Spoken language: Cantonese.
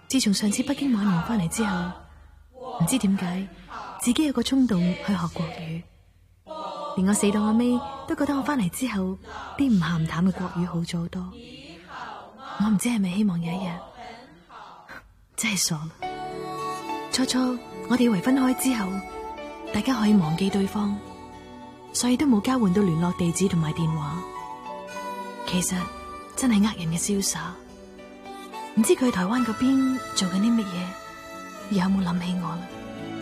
自從上次北京玩完翻嚟之後，唔知點解自己有個衝動去學國語，連我死到我尾都覺得我翻嚟之後啲唔鹹唔淡嘅國語好咗好多。我唔知係咪希望有一日，真係傻啦。初初我哋以為分開之後大家可以忘記對方，所以都冇交換到聯絡地址同埋電話。其實真係呃人嘅瀟灑。唔知佢喺台灣嗰邊做緊啲乜嘢，有冇諗起我啦？